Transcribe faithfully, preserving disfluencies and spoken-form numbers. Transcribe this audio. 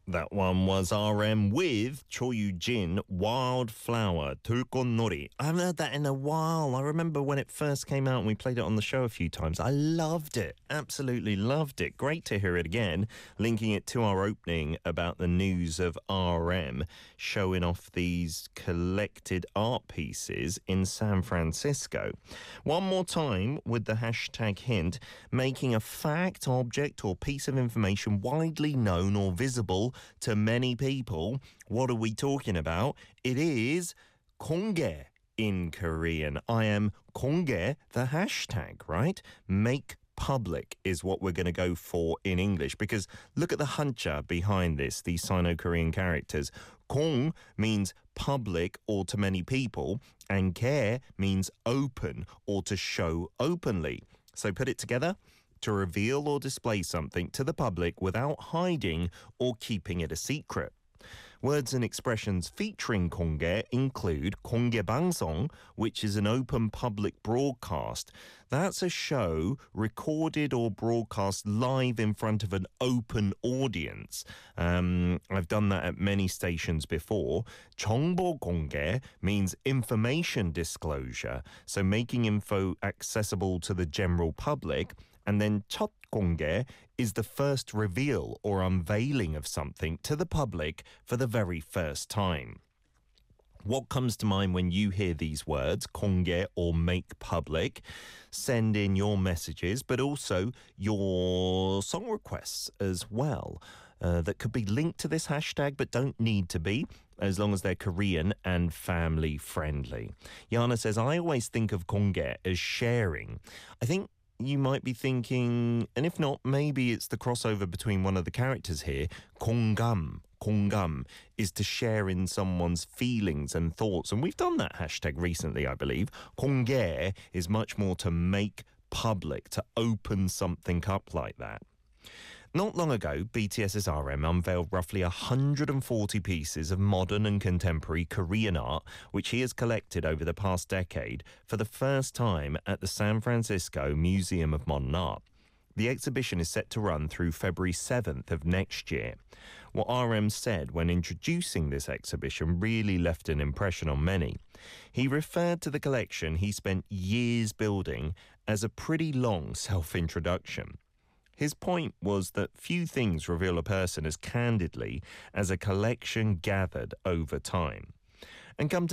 That one was R M with Cho Yoo-jin, Wildflower, Tulkonnori. I haven't heard that in a while. I remember when it first came out and we played it on the show a few times. I loved it. Absolutely loved it. Great to hear it again, linking it to our opening about the news of R M showing off these collected art pieces in San Francisco. One more time with the hashtag hint, making a fact, object or piece of information widely known or visible to many people. What are we talking about? It is 공개 in Korean. I am 공개, the hashtag, right? Make public is what we're going to go for in English, because look at the hancha behind this, these Sino-Korean characters. 공 means public or to many people, and 개 means open or to show openly. So put it together: to reveal or display something to the public without hiding or keeping it a secret. Words and expressions featuring 공개 include 공개방송, which is an open public broadcast. That's a show recorded or broadcast live in front of an open audience. Um, I've done that at many stations before. 정보 공개 means information disclosure, so making info accessible to the general public. And then 첫 공개 is the first reveal or unveiling of something to the public for the very first time. What comes to mind when you hear these words, 공개 or make public? Send in your messages, but also your song requests as well. Uh, that could be linked to this hashtag, but don't need to be, as long as they're Korean and family friendly. Yana says, I always think of 공개 as sharing. I think you might be thinking, and if not, maybe it's the crossover between one of the characters here. 공감, 공감 is to share in someone's feelings and thoughts. And we've done that hashtag recently, I believe. 공개 is much more to make public, to open something up like that. Not long ago, BTS's R M unveiled roughly one hundred forty pieces of modern and contemporary Korean art, which he has collected over the past decade for the first time at the San Francisco Museum of Modern Art. The exhibition is set to run through February seventh of next year. What R M said when introducing this exhibition really left an impression on many. He referred to the collection he spent years building as a pretty long self-introduction. His point was that few things reveal a person as candidly as a collection gathered over time. And come to